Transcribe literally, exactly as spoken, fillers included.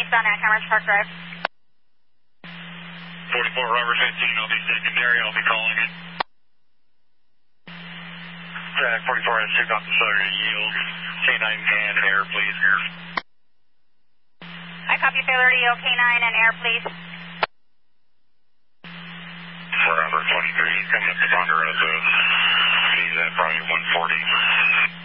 eastbound at Commerce Park Drive. forty-four Robert fifteen, I'll be secondary, I'll be calling it. Uh, forty-four has two got the sorry to yield. K nine can air, please. I copy failure to yield K nine and air, please. Forever twenty-three, he's coming up to Ponderosa. He's at probably one forty.